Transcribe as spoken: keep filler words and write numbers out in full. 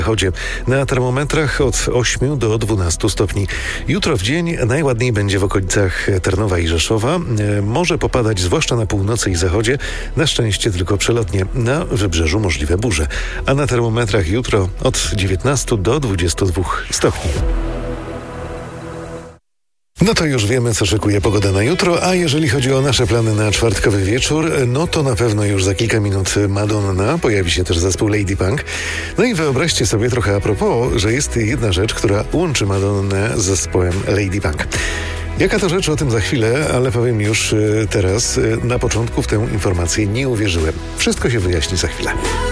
Chodzie na termometrach od ośmiu do dwunastu stopni. Jutro w dzień najładniej będzie w okolicach Tarnowa i Rzeszowa. Może popadać zwłaszcza na północy i zachodzie. Na szczęście tylko przelotnie. Na wybrzeżu możliwe burze. A na termometrach jutro od dziewiętnastu do dwudziestu dwóch stopni. No to już wiemy, co szykuje pogoda na jutro, a jeżeli chodzi o nasze plany na czwartkowy wieczór, no to na pewno już za kilka minut Madonna, pojawi się też zespół Lady Punk. No i wyobraźcie sobie trochę a propos, że jest jedna rzecz, która łączy Madonnę z zespołem Lady Punk. Jaka to rzecz, o tym za chwilę, ale powiem już teraz, na początku w tę informację nie uwierzyłem. Wszystko się wyjaśni za chwilę.